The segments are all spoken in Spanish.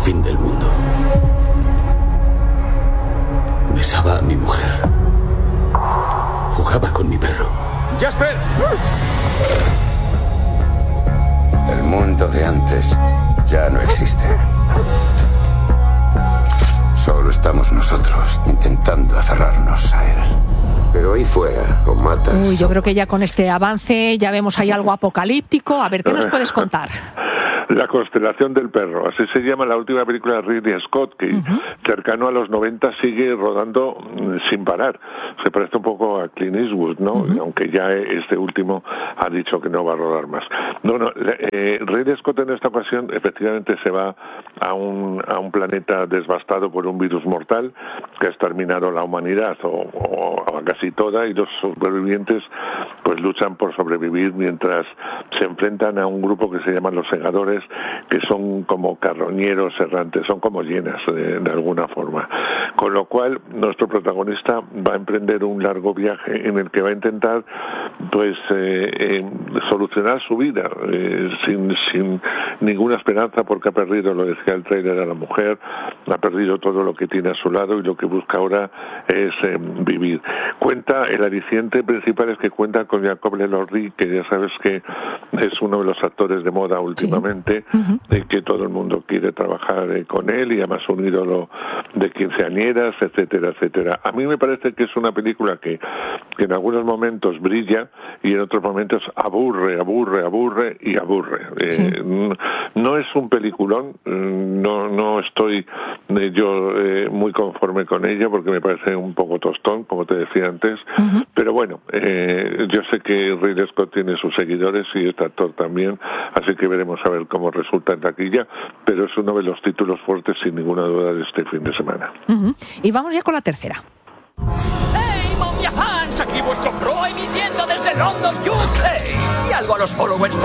fin del mundo. Besaba a mi mujer. Jugaba con mi perro. ¡Jasper! El mundo de antes ya no existe. Solo estamos nosotros intentando aferrarnos a él. Pero ahí fuera, o matas... Uy, yo creo que ya con este avance ya vemos ahí algo apocalíptico. A ver, ¿qué nos puedes contar? La constelación del perro, así se llama la última película de Ridley Scott, que cercano a los 90 sigue rodando sin parar. Se parece un poco a Clint Eastwood, ¿no? Aunque ya este último ha dicho que no va a rodar más. Ridley Scott en esta ocasión efectivamente se va a un planeta devastado por un virus mortal que ha exterminado la humanidad o a casi toda, y los supervivientes pues luchan por sobrevivir mientras se enfrentan a un grupo que se llaman los segadores, que son como carroñeros errantes, son como hienas de alguna forma. Con lo cual, nuestro protagonista va a emprender un largo viaje en el que va a intentar pues solucionar su vida sin ninguna esperanza, porque ha perdido, lo decía el tráiler, a la mujer, ha perdido todo lo que tiene a su lado y lo que busca ahora es vivir. El aliciente principal es que cuenta con Jacob Elordi, que ya sabes que es uno de los actores de moda últimamente, que todo el mundo quiere trabajar con él, y además un ídolo de quinceañeras, etcétera, etcétera. A mí me parece que es una película que en algunos momentos brilla y en otros momentos aburre. No es un peliculón, no estoy yo muy conforme con ella, porque me parece un poco tostón, como te decía antes, pero bueno, yo sé que Ridley Scott tiene sus seguidores y este actor también, así que veremos a ver cómo resulta en taquilla, pero es uno de los títulos fuertes sin ninguna duda de este fin de semana. Y vamos ya con la tercera. ¡Hey, Momia Fans! Aquí vuestro pro emitiendo desde London, UK. Y algo a los followers.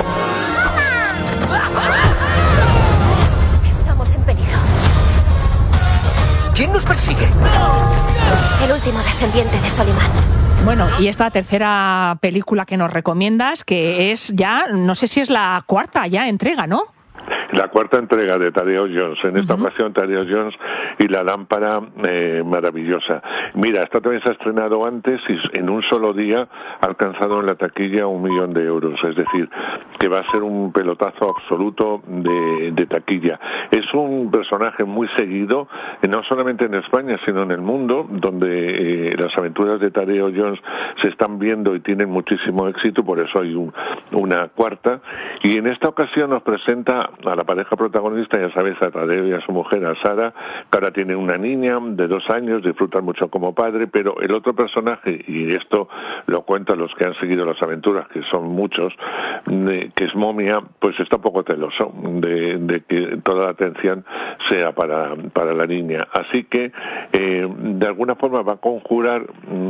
Estamos en peligro. ¿Quién nos persigue? El último descendiente de Soliman. Bueno, y esta tercera película que nos recomiendas, que es ya, no sé si es la cuarta ya entrega, ¿no? La cuarta entrega de Tadeo Jones, en esta ocasión Tadeo Jones y la lámpara maravillosa. Mira, esta también se ha estrenado antes y en un solo día ha alcanzado en la taquilla 1 millón de euros, es decir, que va a ser un pelotazo absoluto de taquilla. Es un personaje muy seguido, no solamente en España, sino en el mundo, donde las aventuras de Tadeo Jones se están viendo y tienen muchísimo éxito, por eso hay una cuarta, y en esta ocasión nos presenta a la pareja protagonista, ya sabes, a Tadeo y a su mujer, a Sara, que ahora tiene una niña de 2 años, disfrutan mucho como padre, pero el otro personaje, y esto lo cuentan los que han seguido las aventuras, que son muchos, que es Momia, pues está un poco celoso de que toda la atención sea para la niña. Así que, de alguna forma va a conjurar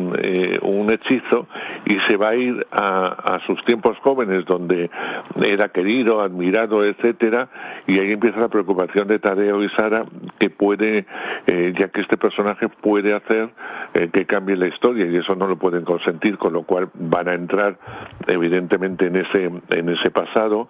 un hechizo y se va a ir a sus tiempos jóvenes, donde era querido, admirado, etcétera, y ahí empieza la preocupación de Tadeo y Sara, que puede, ya que este personaje puede hacer que cambie la historia, y eso no lo pueden consentir, con lo cual van a entrar evidentemente en ese pasado,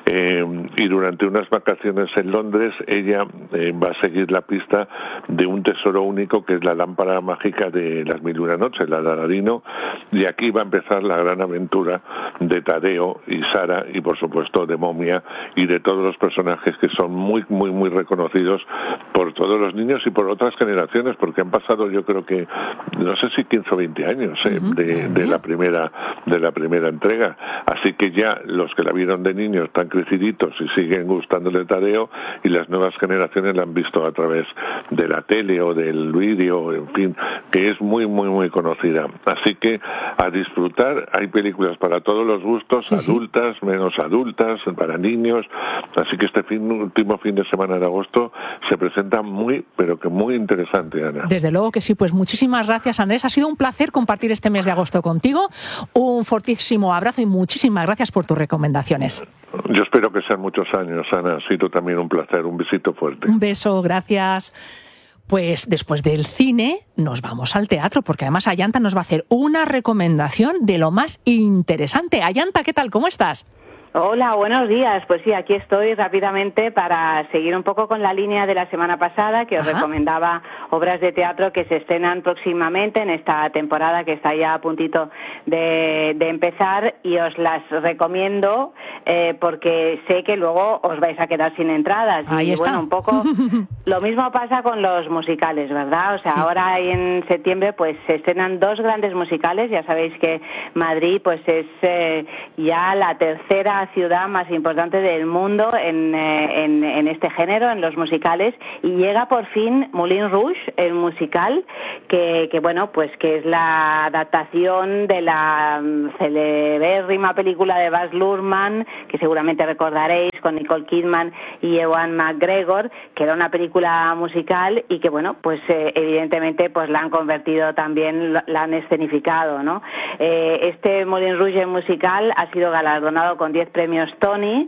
y durante unas vacaciones en Londres ella va a seguir la pista de un tesoro único, que es la lámpara mágica de las 1001 noches, la de Aladino, y aquí va a empezar la gran aventura de Tadeo y Sara, y por supuesto de Momia y de todos los personajes que son muy reconocidos por todos los niños y por otras generaciones, porque han pasado, yo creo que no sé si 15 o 20 años de la primera entrega, así que ya los que la vieron de niños están creciditos y siguen gustándole Tadeo, y las nuevas generaciones la han visto a través de la tele o del vídeo, en fin, que es muy conocida. Así que a disfrutar, hay películas para todos los gustos, adultas, menos adultas, para niños, así que este último fin de semana de agosto se presenta pero que muy interesante, Ana. Desde luego que sí, pues muchísimas gracias, Andrés, ha sido un placer compartir este mes de agosto contigo, un fortísimo abrazo y muchísimas gracias por tus recomendaciones. Yo espero que sean muchos años, Ana, ha sido también un placer, un besito fuerte. Un beso, gracias. Pues después del cine nos vamos al teatro, porque además Ayanta nos va a hacer una recomendación de lo más interesante. Ayanta, ¿qué tal? ¿Cómo estás? Hola, buenos días. Pues sí, aquí estoy rápidamente para seguir un poco con la línea de la semana pasada, que os recomendaba obras de teatro que se estrenan próximamente en esta temporada que está ya a puntito de empezar, y os las recomiendo porque sé que luego os vais a quedar sin entradas. Ahí está. Bueno, un poco lo mismo pasa con los musicales, ¿verdad? O sea, ahora en septiembre pues se estrenan 2 grandes musicales. Ya sabéis que Madrid pues es ya la tercera ciudad más importante del mundo en este género, en los musicales, y llega por fin Moulin Rouge, el musical que bueno, pues que es la adaptación de la celebérrima película de Baz Luhrmann, que seguramente recordaréis, con Nicole Kidman y Ewan McGregor, que era una película musical y que bueno, pues evidentemente pues la han convertido también, la han escenificado, ¿no? Este Moulin Rouge, el musical, ha sido galardonado con 10 premios Tony,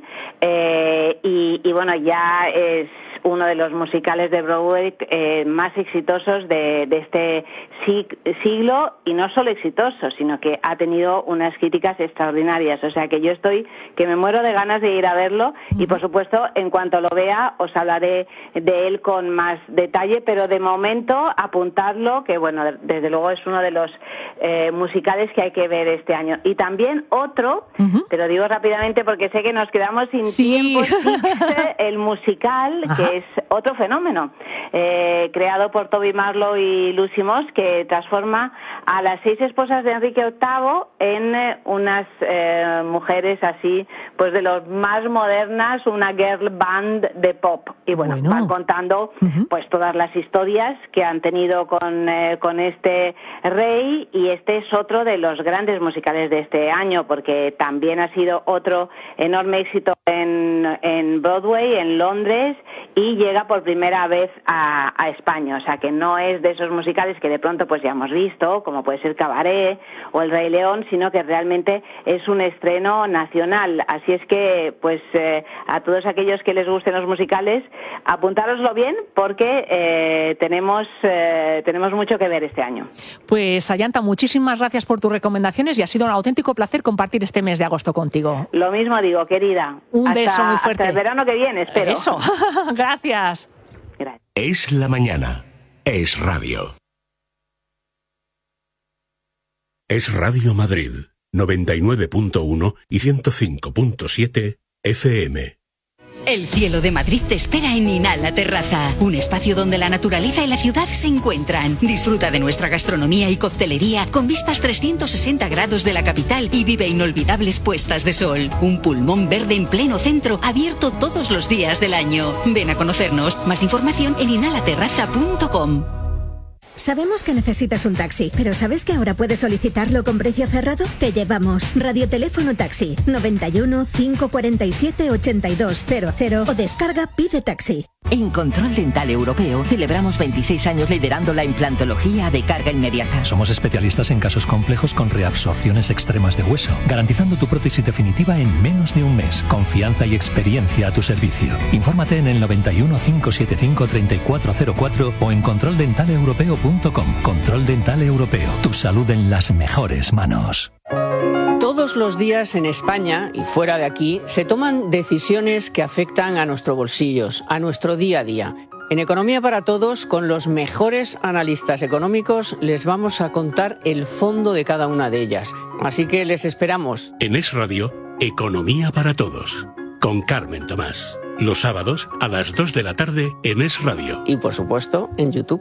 y bueno, ya es uno de los musicales de Broadway más exitosos de este siglo, y no solo exitosos, sino que ha tenido unas críticas extraordinarias. O sea que yo estoy que me muero de ganas de ir a verlo, y por supuesto en cuanto lo vea os hablaré de él con más detalle, pero de momento apuntarlo, que bueno, desde luego es uno de los musicales que hay que ver este año. Y también otro, te lo digo rápidamente porque sé que nos quedamos sin tiempo, el musical, que es otro fenómeno, creado por Toby Marlow y Lucy Moss, que transforma a las 6 esposas de Enrique VIII en unas mujeres así, pues de los más modernas, una girl band de pop. Y bueno, van contando pues todas las historias que han tenido con este rey, y este es otro de los grandes musicales de este año, porque también ha sido otro enorme éxito en Broadway, en Londres, y llega por primera vez a España. O sea que no es de esos musicales que de pronto pues ya hemos visto, como puede ser Cabaret o El Rey León, sino que realmente es un estreno nacional. Así es que pues a todos aquellos que les gusten los musicales, apuntároslo bien, porque tenemos mucho que ver este año. Pues Ayanta, muchísimas gracias por tus recomendaciones, y ha sido un auténtico placer compartir este mes de agosto contigo. Lo mismo digo, querida. Un beso muy fuerte. Hasta el verano que viene, espero. Eso. Gracias. Es la mañana. Es radio. Es Radio Madrid, 99.1 y 105.7 FM. El cielo de Madrid te espera en Inhala Terraza, un espacio donde la naturaleza y la ciudad se encuentran. Disfruta de nuestra gastronomía y coctelería con vistas 360 grados de la capital y vive inolvidables puestas de sol. Un pulmón verde en pleno centro, abierto todos los días del año. Ven a conocernos. Más información en inhalaterraza.com. Sabemos que necesitas un taxi, pero ¿sabes que ahora puedes solicitarlo con precio cerrado? Te llevamos. Radioteléfono Taxi 91 547 8200 o descarga Pide Taxi. En Control Dental Europeo celebramos 26 años liderando la implantología de carga inmediata. Somos especialistas en casos complejos con reabsorciones extremas de hueso, garantizando tu prótesis definitiva en menos de un mes. Confianza y experiencia a tu servicio. Infórmate en el 91 575 3404 o en controldentaleuropeo.com. Control Dental Europeo. Tu salud en las mejores manos. Todos los días en España y fuera de aquí se toman decisiones que afectan a nuestros bolsillos, a nuestro día a día. En Economía para Todos, con los mejores analistas económicos, les vamos a contar el fondo de cada una de ellas. Así que les esperamos. En Es Radio, Economía para Todos, con Carmen Tomás. Los sábados a las 2 de la tarde en Es Radio. Y por supuesto, en YouTube.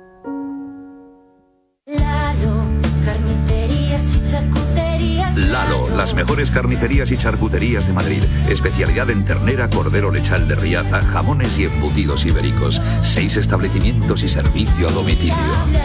Lalo, las mejores carnicerías y charcuterías de Madrid. Especialidad en ternera, cordero lechal de Riaza, jamones y embutidos ibéricos. 6 establecimientos y servicio a domicilio.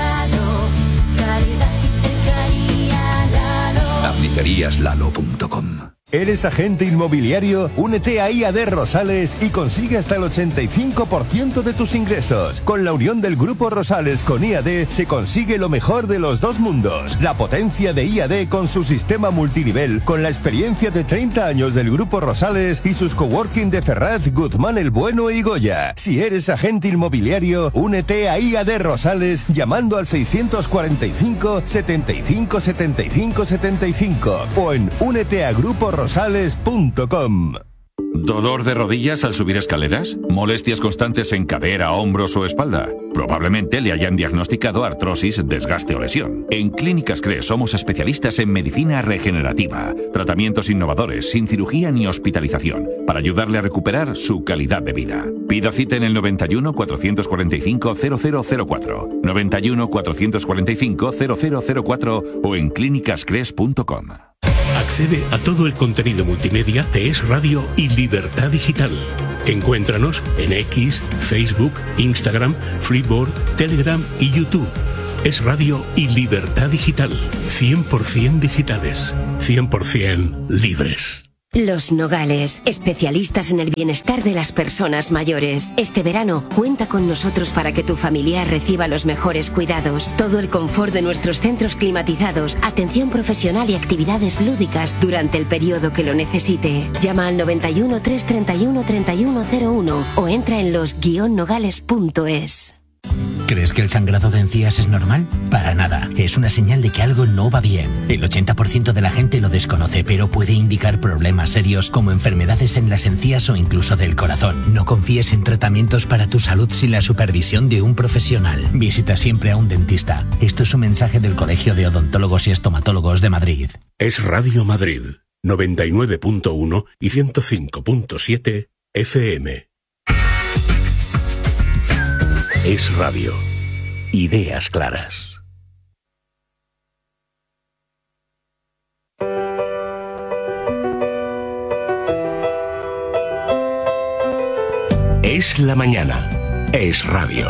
Carniceríaslalo.com. ¿Eres agente inmobiliario? Únete a IAD Rosales y consigue hasta el 85% de tus ingresos. Con la unión del Grupo Rosales con IAD se consigue lo mejor de los dos mundos. La potencia de IAD con su sistema multinivel, con la experiencia de 30 años del Grupo Rosales y sus coworking de Ferraz, Guzmán el Bueno y Goya. Si eres agente inmobiliario, únete a IAD Rosales llamando al 645 75 75 75 o en únete a Grupo grupporosales.com. ¿Dolor de rodillas al subir escaleras? ¿Molestias constantes en cadera, hombros o espalda? Probablemente le hayan diagnosticado artrosis, desgaste o lesión. En Clínicas CRE somos especialistas en medicina regenerativa, tratamientos innovadores, sin cirugía ni hospitalización, para ayudarle a recuperar su calidad de vida. Pida cita en el 91 445 0004, 91 445 0004 o en clínicascres.com. Accede a todo el contenido multimedia de Es Radio y Libertad Digital. Encuéntranos en X, Facebook, Instagram, Flipboard, Telegram y YouTube. Es Radio y Libertad Digital. 100% digitales. 100% libres. Los Nogales, especialistas en el bienestar de las personas mayores. Este verano, cuenta con nosotros para que tu familiar reciba los mejores cuidados. Todo el confort de nuestros centros climatizados, atención profesional y actividades lúdicas durante el periodo que lo necesite. Llama al 91 331 3101 o entra en los-nogales.es. ¿Crees que el sangrado de encías es normal? Para nada. Es una señal de que algo no va bien. El 80% de la gente lo desconoce, pero puede indicar problemas serios como enfermedades en las encías o incluso del corazón. No confíes en tratamientos para tu salud sin la supervisión de un profesional. Visita siempre a un dentista. Esto es un mensaje del Colegio de Odontólogos y Estomatólogos de Madrid. Es Radio Madrid, 99.1 y 105.7 FM. Es Radio. Ideas claras. Es la mañana. Es Radio.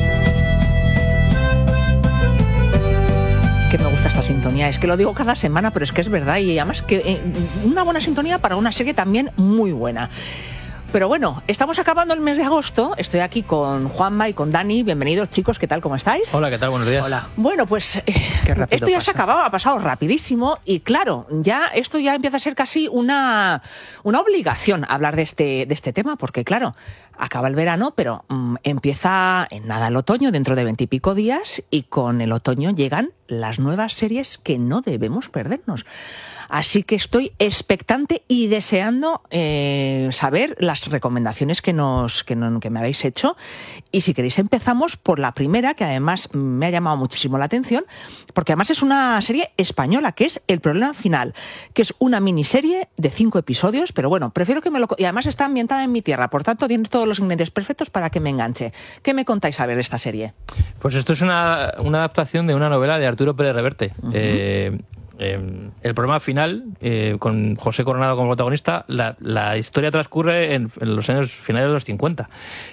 Que me gusta esta sintonía, es que lo digo cada semana, pero es que es verdad, y además que una buena sintonía para una serie también muy buena. Pero bueno, estamos acabando el mes de agosto. Estoy aquí con Juanma y con Dani. Bienvenidos, chicos. ¿Qué tal? ¿Cómo estáis? Hola, ¿qué tal? Buenos días. Hola. Bueno, pues esto ya se acababa, ha pasado rapidísimo. Y claro, esto ya empieza a ser casi una obligación hablar de este tema. Porque claro, acaba el verano, pero empieza en nada el otoño, dentro de 20 y pico días. Y con el otoño llegan las nuevas series que no debemos perdernos. Así que estoy expectante y deseando saber las recomendaciones que me habéis hecho. Y si queréis empezamos por la primera, que además me ha llamado muchísimo la atención, porque además es una serie española, que es El Problema Final, que es una miniserie de 5 episodios, pero bueno, prefiero que me lo... Y además está ambientada en mi tierra, por tanto tiene todos los ingredientes perfectos para que me enganche. ¿Qué me contáis a ver de esta serie? Pues esto es una adaptación de una novela de Arturo Pérez Reverte. Uh-huh. El Problema Final, con José Coronado como protagonista. La historia transcurre en los años finales de los 50,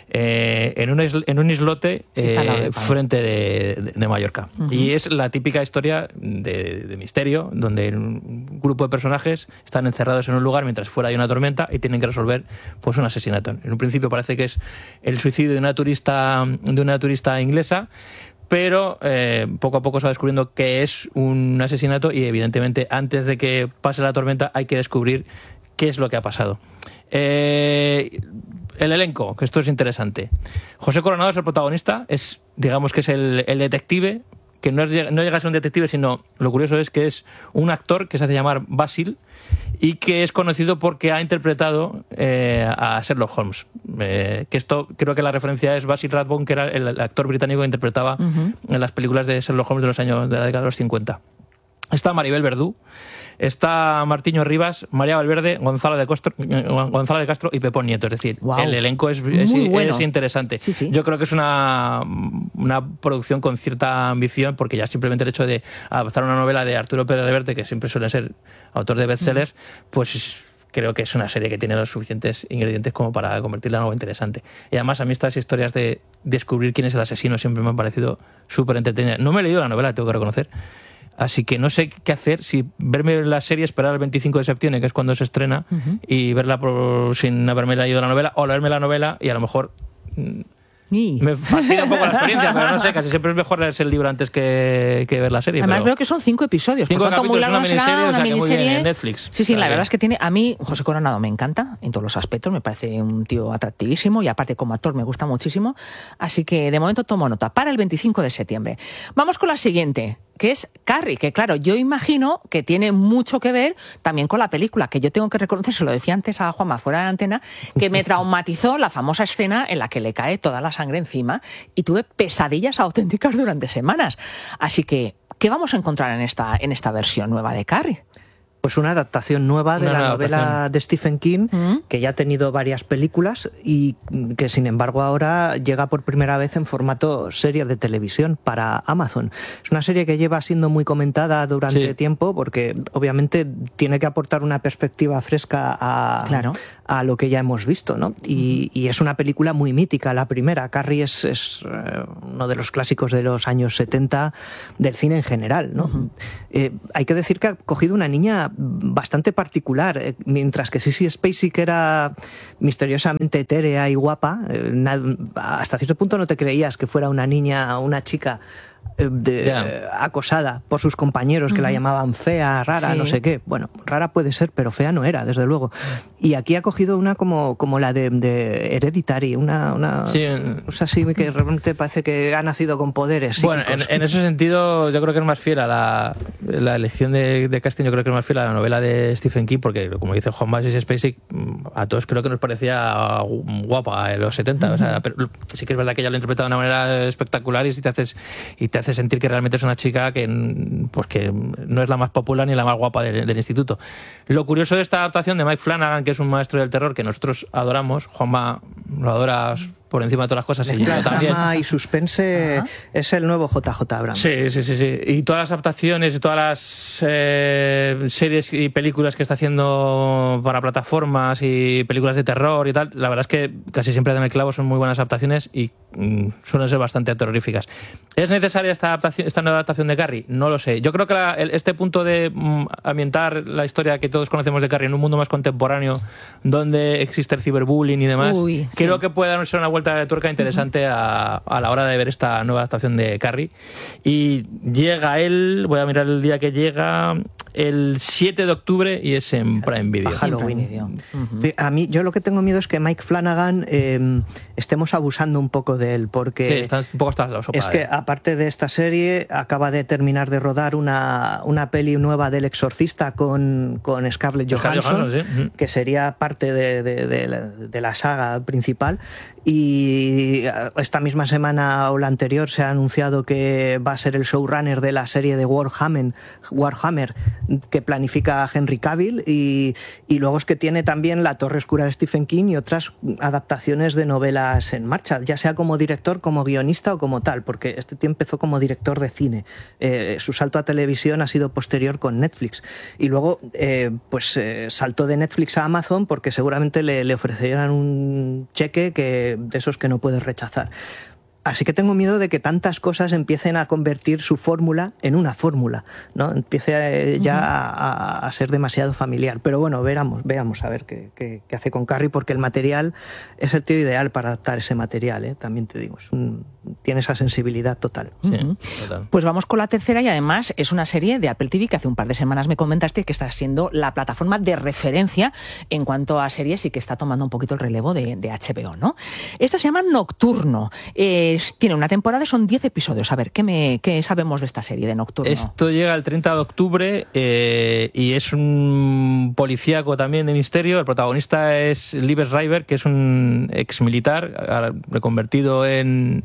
en un islote frente de Mallorca. Uh-huh. Y es la típica historia de misterio, donde un grupo de personajes están encerrados en un lugar mientras fuera hay una tormenta y tienen que resolver pues un asesinato. En un principio parece que es el suicidio de una turista inglesa, pero poco a poco se va descubriendo que es un asesinato y evidentemente antes de que pase la tormenta hay que descubrir qué es lo que ha pasado. El elenco, que esto es interesante. José Coronado es el protagonista, digamos que es el detective, que no llega a ser un detective, sino lo curioso es que es un actor que se hace llamar Basil y que es conocido porque ha interpretado a Sherlock Holmes. Que esto, creo que la referencia es Basil Rathbone, que era el actor británico que interpretaba en las películas de Sherlock Holmes de la década de los 50. Está Maribel Verdú, está Martiño Rivas, María Valverde, Gonzalo de Castro y Pepón Nieto. Es decir, wow, el elenco es interesante. Sí, sí. Yo creo que es una producción con cierta ambición, porque ya simplemente el hecho de adaptar una novela de Arturo Pérez Reverte, que siempre suele ser autor de bestsellers, pues creo que es una serie que tiene los suficientes ingredientes como para convertirla en algo interesante. Y además a mí estas historias de descubrir quién es el asesino siempre me han parecido súper entretenidas. No me he leído la novela, tengo que reconocer. Así que no sé qué hacer, si verme la serie, esperar el 25 de septiembre, que es cuando se estrena, y verla sin haberme leído la novela, o leerme la novela y a lo mejor me fastidia un poco la experiencia, pero no sé, casi siempre es mejor leerse el libro antes que ver la serie. Además veo que son 5 episodios, 5 capítulos, muy largo, una miniserie en Netflix. Sí, la verdad es que tiene... A mí José Coronado me encanta en todos los aspectos, me parece un tío atractivísimo y aparte como actor me gusta muchísimo, así que de momento tomo nota para el 25 de septiembre. Vamos con la siguiente. que es Carrie, que claro, yo imagino que tiene mucho que ver también con la película, que yo tengo que reconocer, se lo decía antes a Juanma fuera de la antena, que me traumatizó la famosa escena en la que le cae toda la sangre encima y tuve pesadillas auténticas durante semanas. Así que, ¿qué vamos a encontrar en esta versión nueva de Carrie? Pues una adaptación nueva de la novela de Stephen King, que ya ha tenido varias películas y que sin embargo ahora llega por primera vez en formato serie de televisión para Amazon. Es una serie que lleva siendo muy comentada durante tiempo porque obviamente tiene que aportar una perspectiva fresca a lo que ya hemos visto, ¿no? Y es una película muy mítica, la primera. Carrie es uno de los clásicos de los años 70 del cine en general, ¿no? Hay que decir que ha cogido una niña bastante particular, mientras que Sissy Spacek era misteriosamente etérea y guapa, hasta cierto punto no te creías que fuera una niña o una chica acosada por sus compañeros que la llamaban fea, rara, no sé qué. Bueno, rara puede ser, pero fea no era, desde luego. Y aquí ha cogido una como la de Hereditary, una cosa así que realmente parece que ha nacido con poderes psíquicos. Bueno, en ese sentido yo creo que es más fiel a la elección de casting, yo creo que es más fiel a la novela de Stephen King, porque como dice Juan Sissy Spacek, a todos creo que nos parecía guapa en los 70, o sea, pero sí que es verdad que ella lo ha interpretado de una manera espectacular y te hace sentir que realmente es una chica que no es la más popular ni la más guapa del instituto. Lo curioso de esta adaptación de Mike Flanagan, que es un maestro del terror que nosotros adoramos, Juanma lo adoras por encima de todas las cosas, y yo también. Drama y suspense es el nuevo JJ Abrams. Sí. Y todas las adaptaciones y todas las series y películas que está haciendo para plataformas y películas de terror y tal, la verdad es que casi siempre dan el clavo, son muy buenas adaptaciones y suelen ser bastante terroríficas. ¿Es necesaria esta nueva adaptación de Carrie? No lo sé. Yo creo que este punto de ambientar la historia que todos conocemos de Carrie en un mundo más contemporáneo, donde existe el ciberbullying y demás, creo que puede darnos una vuelta de tuerca interesante a la hora de ver esta nueva adaptación de Carrie. Y llega voy a mirar el día que llega, el 7 de octubre, y es en Prime Video. Halloween. A mí, yo lo que tengo miedo es que Mike Flanagan estemos abusando un poco de él, porque sí, está un poco hasta la sopa. Es que aparte de esta serie, acaba de terminar de rodar una peli nueva del Exorcista con Scarlett Johansson, que sería parte de la saga principal. Y esta misma semana o la anterior se ha anunciado que va a ser el showrunner de la serie de Warhammer que planifica Henry Cavill, y luego es que tiene también La Torre Oscura de Stephen King y otras adaptaciones de novelas en marcha, ya sea como director, como guionista o como tal, porque este tío empezó como director de cine. Su salto a televisión ha sido posterior con Netflix, y luego saltó de Netflix a Amazon porque seguramente le ofrecieran un cheque de esos que no puedes rechazar. Así que tengo miedo de que tantas cosas empiecen a convertir su fórmula en una fórmula, ¿no? Empiece a ser demasiado familiar. Pero bueno, veamos a ver qué hace con Carrie, porque el material es el tío ideal para adaptar ese material, ¿eh? También te digo, tiene esa sensibilidad total. Sí, total. Pues vamos con la tercera, y además es una serie de Apple TV que hace un par de semanas me comentaste que está siendo la plataforma de referencia en cuanto a series y que está tomando un poquito el relevo de HBO, ¿no? Esta se llama Nocturno. Tiene una temporada, son 10 episodios. A ver, ¿qué sabemos de esta serie de Nocturno? Esto llega el 30 de octubre y es un policíaco también de misterio. El protagonista es Lieber Schreiber, que es un exmilitar reconvertido en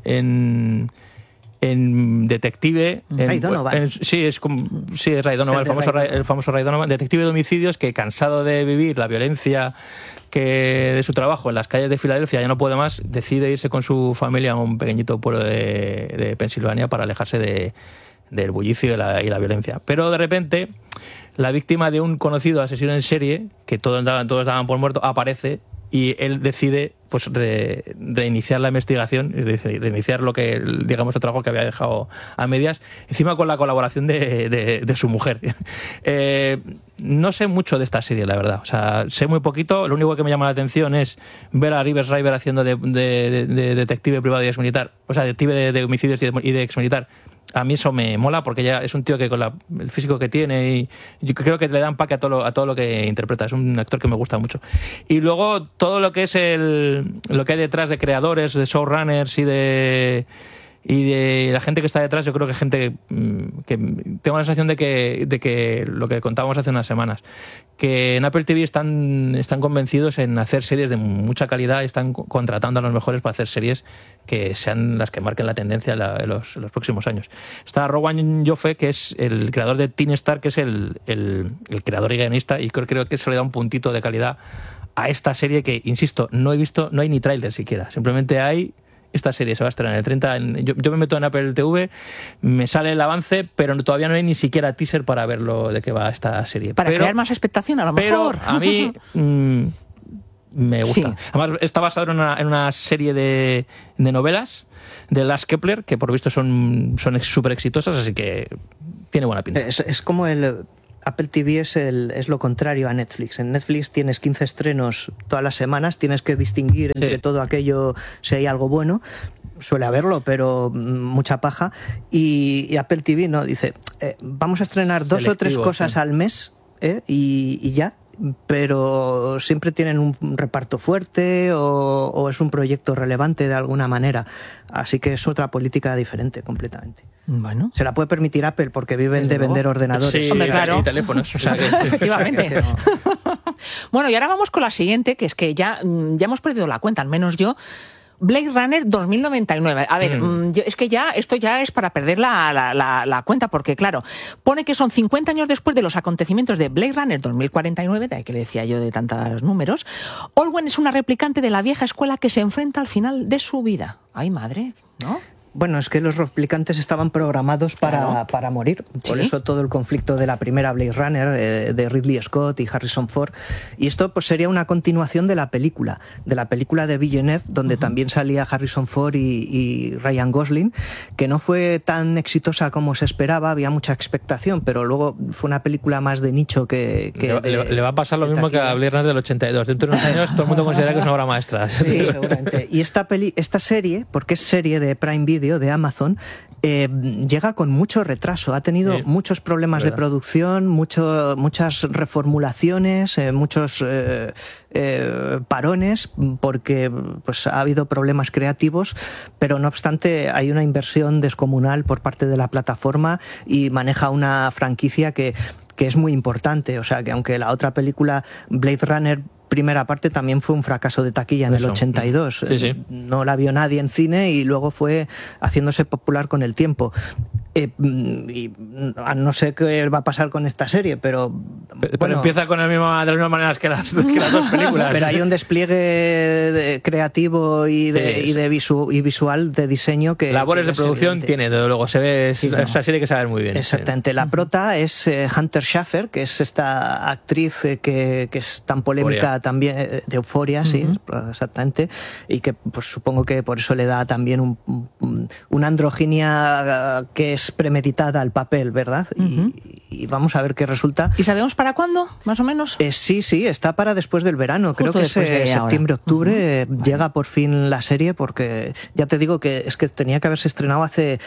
detective. Ray Donovan. Es Ray Donovan, el famoso Ray Donovan, detective de homicidios que, cansado de vivir la violencia de su trabajo en las calles de Filadelfia, ya no puede más, decide irse con su familia a un pequeño pueblo de Pensilvania para alejarse del bullicio y la violencia. Pero de repente la víctima de un conocido asesino en serie, que todos daban por muerto, aparece, y él decide reiniciar la investigación, reiniciar el trabajo que había dejado a medias, encima con la colaboración de su mujer. No sé mucho de esta serie, la verdad. O sea, sé muy poquito. Lo único que me llama la atención es ver a Lieber Schreiber haciendo de detective privado y exmilitar, o sea, detective de homicidios y de exmilitar. A mí eso me mola, porque ya es un tío que con el físico que tiene, y yo creo que le da empaque a todo lo que interpreta. Es un actor que me gusta mucho. Y luego todo lo que es lo que hay detrás de creadores, de showrunners y y de la gente que está detrás, yo creo que gente que tengo la sensación de que lo que contábamos hace unas semanas, que en Apple TV están convencidos en hacer series de mucha calidad y están contratando a los mejores para hacer series que sean las que marquen la tendencia en los próximos años. Está Rowan Joffe, que es el creador de Teen Star, que es el creador y guionista, y creo que se le da un puntito de calidad a esta serie que, insisto, no he visto, no hay ni tráiler siquiera, simplemente hay... Esta serie se va a estrenar el 30. Yo me meto en Apple TV, me sale el avance, pero todavía no hay ni siquiera teaser para verlo de qué va esta serie. Para crear más expectación, a lo mejor. Pero a mí me gusta. Sí. Además, está basado en una serie de novelas de Lars Kepler, que por visto son súper exitosas, así que tiene buena pinta. Es como el... Apple TV es lo contrario a Netflix. En Netflix tienes 15 estrenos todas las semanas, tienes que distinguir entre todo aquello si hay algo bueno. Suele haberlo, pero mucha paja. Y Apple TV no, dice, vamos a estrenar 2 o 3 cosas al mes y ya. Pero siempre tienen un reparto fuerte o es un proyecto relevante de alguna manera. Así que es otra política diferente completamente. Bueno. Se la puede permitir Apple porque viven de vender ordenadores. Sí, hombre, claro. Y teléfonos. O sea, efectivamente. Bueno, y ahora vamos con la siguiente, que es que ya hemos perdido la cuenta, al menos yo. Blade Runner 2099. A ver, es que esto ya es para perder la cuenta, porque claro, pone que son 50 años después de los acontecimientos de Blade Runner 2049, de ahí que le decía yo de tantos números. Olwen es una replicante de la vieja escuela que se enfrenta al final de su vida. Ay, madre, ¿no? Bueno, es que los replicantes estaban programados para morir. Por eso todo el conflicto de la primera Blade Runner, de Ridley Scott y Harrison Ford. Y esto pues sería una continuación de la película de Villeneuve, donde también salía Harrison Ford y Ryan Gosling, que no fue tan exitosa como se esperaba, había mucha expectación, pero luego fue una película más de nicho que le va a pasar lo mismo que a Blade Runner del 82. Dentro de unos años todo el mundo considera que es una obra maestra. Sí, seguramente. Y esta serie, porque es serie de Prime Video, de Amazon, llega con mucho retraso. Ha tenido muchos problemas de producción, muchas reformulaciones, muchos parones, porque pues ha habido problemas creativos, pero no obstante hay una inversión descomunal por parte de la plataforma y maneja una franquicia que es muy importante. O sea, que aunque la otra película, Blade Runner primera parte, también fue un fracaso de taquilla en el 82. Sí. No la vio nadie en cine y luego fue haciéndose popular con el tiempo. Y no sé qué va a pasar con esta serie, pero empieza con de las mismas maneras que las dos películas. Pero hay un despliegue creativo y visual de diseño que... Labores de producción tiene, desde luego, se ve, esa serie hay que saber muy bien. Exactamente. La prota es Hunter Schafer, que es esta actriz que es tan polémica también, de Euphoria, sí, exactamente, y que pues supongo que por eso le da también una androginia que es premeditada al papel, ¿verdad? Y vamos a ver qué resulta. ¿Y sabemos para cuándo, más o menos? Sí, está para después del verano. Creo que es septiembre-octubre llega por fin la serie, porque ya te digo que es que tenía que haberse estrenado hace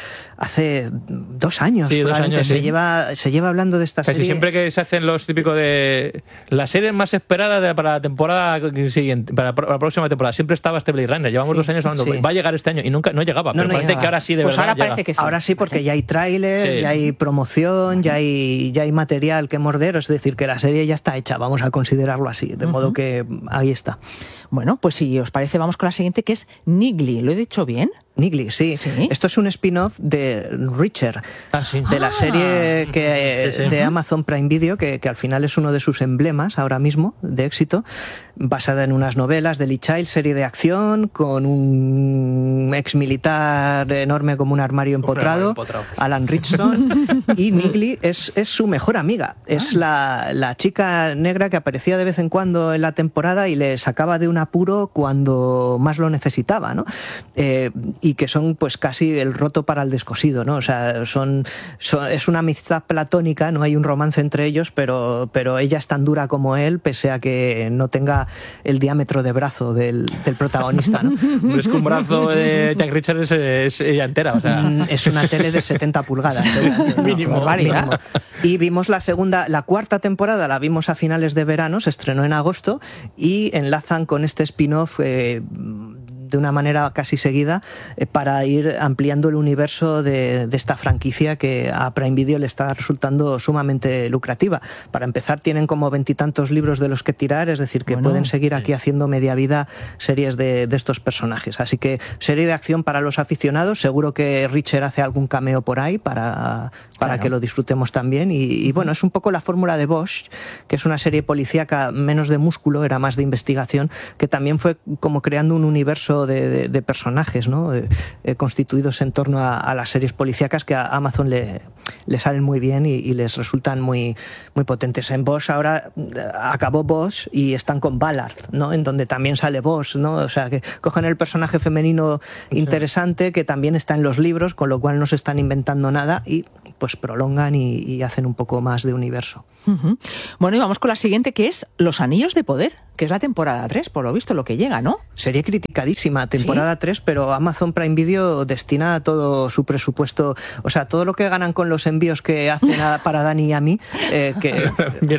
2 años. Sí, 2 años. Se lleva hablando de esta serie. Casi siempre que se hacen los típicos de la serie más esperada para la temporada siguiente, para la próxima temporada, siempre estaba este Blade Runner. Llevamos 2 años hablando, va a llegar este año y nunca no llegaba. Pero parece que ahora sí, de verdad. Ahora parece que sí. Ahora sí, porque ya hay tráiler, ya hay promoción, ya hay material que morder, es decir, que la serie ya está hecha, vamos a considerarlo así, de modo que ahí está. Bueno, pues si os parece, vamos con la siguiente, que es Niggly. ¿Lo he dicho bien? Niggly, sí. Esto es un spin-off de Reacher, de la serie de Amazon Prime Video, que al final es uno de sus emblemas ahora mismo de éxito, basada en unas novelas de Lee Child, serie de acción con un ex militar enorme como un armario empotrado, Alan Ritchson, y Niggly es su mejor amiga. Es la chica negra que aparecía de vez en cuando en la temporada y le sacaba de un apuro cuando más lo necesitaba, ¿no? Y que son pues casi el roto para el descosido, ¿no? O sea, es una amistad platónica, no hay un romance entre ellos, pero ella es tan dura como él, pese a que no tenga el diámetro de brazo del protagonista, ¿no? Es que un brazo de Jack Reacher es ella entera, o sea... Es una tele de 70 pulgadas. Mínimo. Y vimos la cuarta temporada, la vimos a finales de verano, se estrenó en agosto y enlazan con este spin-off de una manera casi seguida para ir ampliando el universo de esta franquicia que a Prime Video le está resultando sumamente lucrativa. Para empezar, tienen como 20 y tantos libros de los que tirar, es decir, que pueden seguir aquí haciendo media vida series de estos personajes. Así que serie de acción para los aficionados, seguro que Richer hace algún cameo por ahí para que lo disfrutemos también. Y bueno, es un poco la fórmula de Bosch, que es una serie policíaca menos de músculo, era más de investigación, que también fue como creando un universo de personajes, ¿no? Constituidos en torno a las series policíacas que a Amazon le salen muy bien y les resultan muy, muy potentes. En Bosch ahora acabó Bosch y están con Ballard, ¿no? En donde también sale Bosch, ¿no? O sea, que cogen el personaje femenino interesante que también está en los libros, con lo cual no se están inventando nada y pues prolongan y hacen un poco más de universo. Bueno, y vamos con la siguiente, que es Los Anillos de Poder, que es la temporada 3, por lo visto, lo que llega, ¿no? Sería criticadísima, temporada 3, pero Amazon Prime Video destina todo su presupuesto, o sea, todo lo que ganan con los envíos que hacen para Dani y a mí, que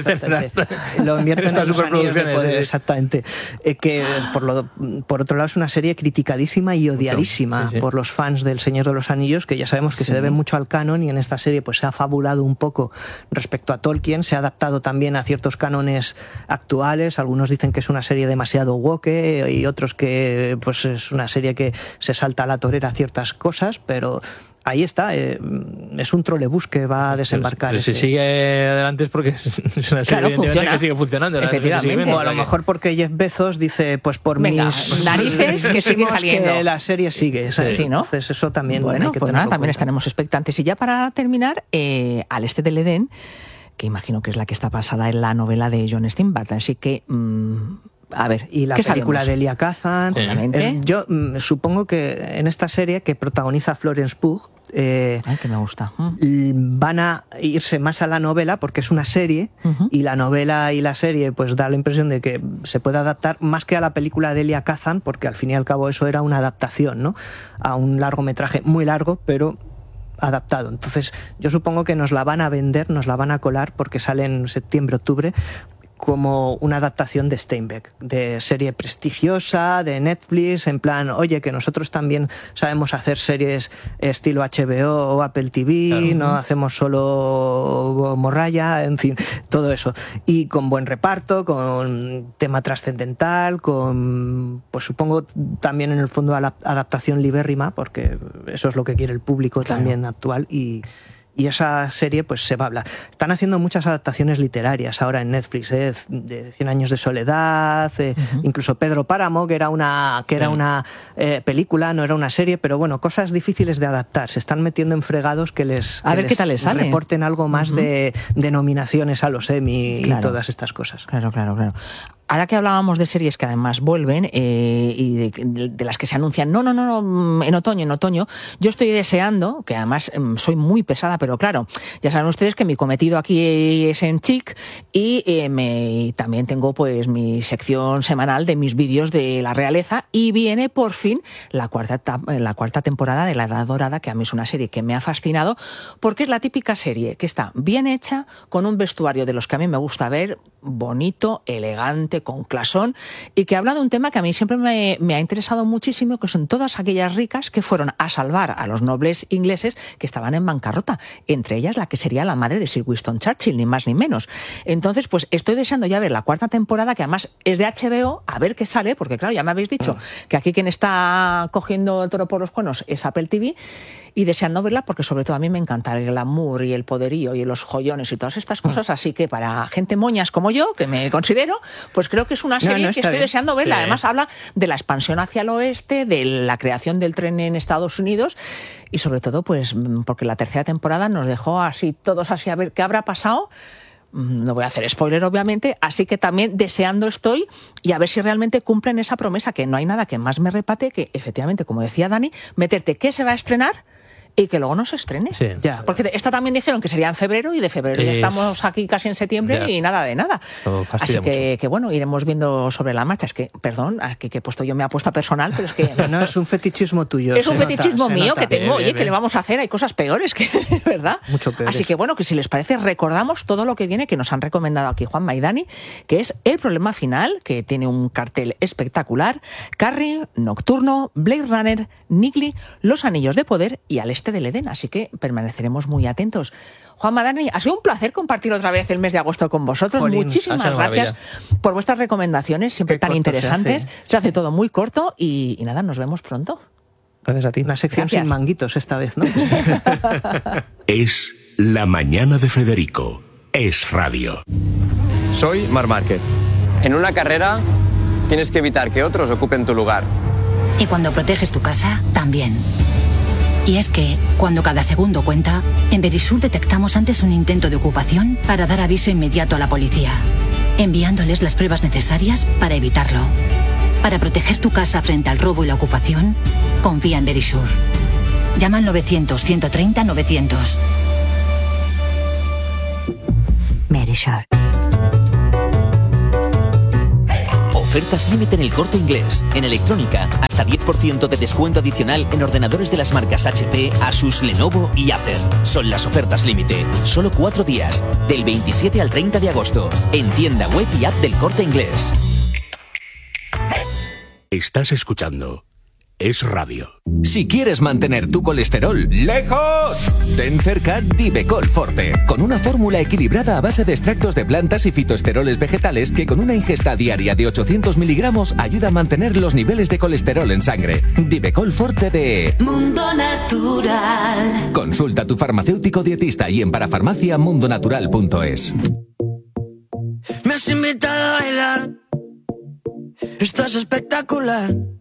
lo invierten en Los Anillos de Poder, exactamente. Que por otro lado es una serie criticadísima y odiadísima por los fans del Señor de los Anillos, que ya sabemos que se debe mucho al canon, y en esta serie pues se ha fabulado un poco respecto a Tolkien, se ha adaptado también a ciertos cánones actuales. Algunos dicen que es una serie demasiado woke y otros que pues es una serie que se salta a la torera ciertas cosas, pero ahí está, es un trolebús que va a desembarcar. Si sigue adelante es porque es una serie que sigue funcionando. Efectivamente. O a lo mejor porque Jeff Bezos dice, pues por mis narices que sigue saliendo. Que la serie sigue. Sí, ¿no? Entonces eso también bueno, hay que pues tenerlo también cuenta. estaremos expectantes. Y ya para terminar, Al Este del Edén, que imagino que es la que está basada en la novela de John Steinbeck. Así que... a ver, y la película de Elia Kazan. Yo supongo que en esta serie que protagoniza Florence Pugh, que me gusta. Van a irse más a la novela porque es una serie y la novela y la serie pues da la impresión de que se puede adaptar más que a la película de Elia Kazan, porque al fin y al cabo eso era una adaptación, ¿no? A un largometraje muy largo, pero adaptado. Entonces yo supongo que nos la van a vender, nos la van a colar porque sale en septiembre, octubre, como una adaptación de Steinbeck, de serie prestigiosa, de Netflix, en plan, oye, que nosotros también sabemos hacer series estilo HBO o Apple TV, no hacemos solo morralla, en fin, todo eso. Y con buen reparto, con tema trascendental, con, pues supongo también en el fondo adaptación libérrima, porque eso es lo que quiere el público también actual, y esa serie pues se va a hablar. Están haciendo muchas adaptaciones literarias ahora en Netflix, de 100 años de soledad, incluso Pedro Páramo, que era una película, no era una serie, pero bueno, cosas difíciles de adaptar. Se están metiendo en fregados que les reporten algo más de nominaciones a los Emmy y todas estas cosas. Claro. Ahora que hablábamos de series que además vuelven y de las que se anuncian, no, en otoño, yo estoy deseando, que además soy muy pesada, pero claro, ya saben ustedes que mi cometido aquí es en Chic y también tengo pues mi sección semanal de mis vídeos de la realeza, y viene por fin la cuarta temporada de La Edad Dorada, que a mí es una serie que me ha fascinado porque es la típica serie que está bien hecha, con un vestuario de los que a mí me gusta ver, bonito, elegante, con clasón, y que habla de un tema que a mí siempre me ha interesado muchísimo, que son todas aquellas ricas que fueron a salvar a los nobles ingleses que estaban en bancarrota, entre ellas la que sería la madre de Sir Winston Churchill, ni más ni menos. Entonces, pues estoy deseando ya ver la cuarta temporada, que además es de HBO, a ver qué sale, porque claro, ya me habéis dicho que aquí quien está cogiendo el toro por los cuernos es Apple TV, y deseando verla porque sobre todo a mí me encanta el glamour y el poderío y los joyones y todas estas cosas, así que para gente moñas como yo, que me considero, pues creo que es una serie que estoy deseando verla. Además habla de la expansión hacia el oeste, de la creación del tren en Estados Unidos, y sobre todo pues porque la tercera temporada nos dejó así todos así a ver qué habrá pasado. No voy a hacer spoiler, obviamente, así que también deseando estoy, y a ver si realmente cumplen esa promesa, que no hay nada que más me repate que, efectivamente, como decía Dani, meterte qué se va a estrenar y que luego no se estrene. Sí. Ya. Porque esta también dijeron que sería en febrero y de febrero ya estamos aquí casi en septiembre y nada de nada. Así que bueno, iremos viendo sobre la marcha. Es que, perdón, aquí que he puesto yo mi apuesta personal, pero es que... No, es un fetichismo tuyo. Es un fetichismo mío que tengo. Oye, ¿qué le vamos a hacer? Hay cosas peores, que ¿verdad? Mucho peores. Así que bueno, que si les parece, recordamos todo lo que viene, que nos han recomendado aquí Juanma y Dani, que es El problema final, que tiene un cartel espectacular, Carrie, Nocturno, Blade Runner, Nigli, Los Anillos de Poder y Al Este del Edén. Así que permaneceremos muy atentos. Juanma, Dani, ha sido un placer compartir otra vez el mes de agosto con vosotros. Jolín, muchísimas gracias por vuestras recomendaciones, siempre tan interesantes. Se hace todo muy corto y nada, nos vemos pronto. Gracias a ti. Una sección sin manguitos esta vez, ¿no? Es La Mañana de Federico. Es radio. Soy Marc Márquez. En una carrera tienes que evitar que otros ocupen tu lugar. Y cuando proteges tu casa, también. Y es que, cuando cada segundo cuenta, en Verisur detectamos antes un intento de ocupación para dar aviso inmediato a la policía, enviándoles las pruebas necesarias para evitarlo. Para proteger tu casa frente al robo y la ocupación, confía en Verisur. Llama al 900-130-900. Verisur. Ofertas límite en El Corte Inglés. En electrónica, hasta 10% de descuento adicional en ordenadores de las marcas HP, Asus, Lenovo y Acer. Son las ofertas límite. Solo 4 días, del 27 al 30 de agosto. En tienda web y app del Corte Inglés. Estás escuchando Es Radio. Si quieres mantener tu colesterol lejos, ten cerca Divecol Forte, con una fórmula equilibrada a base de extractos de plantas y fitoesteroles vegetales que con una ingesta diaria de 800 miligramos ayuda a mantener los niveles de colesterol en sangre. Divecol Forte de Mundo Natural. Consulta a tu farmacéutico dietista y en parafarmaciamundonatural.es. Me has invitado a bailar, estás espectacular.